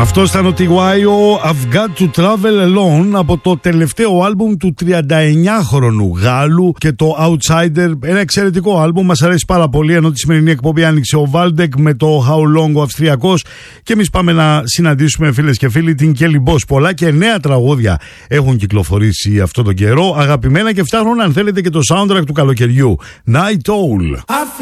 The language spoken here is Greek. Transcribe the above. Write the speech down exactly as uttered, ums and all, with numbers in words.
Αυτό ήταν ο τι γουάι, ο I've Got to Travel Alone, από το τελευταίο άλμπουμ του τριανταεννιάχρονου Γάλλου και το Outsider. Ένα εξαιρετικό άλμπουμ, μας αρέσει πάρα πολύ. Ενώ τη σημερινή εκπομπή άνοιξε ο Βάλντεκ με το How Long, ο Αυστριακός. Και εμείς πάμε να συναντήσουμε, φίλες και φίλοι, την Kelly Boss. Πολλά και νέα τραγούδια έχουν κυκλοφορήσει αυτό τον καιρό, αγαπημένα, και φτάχνουν, αν θέλετε, και το soundtrack του καλοκαιριού. Night Owl.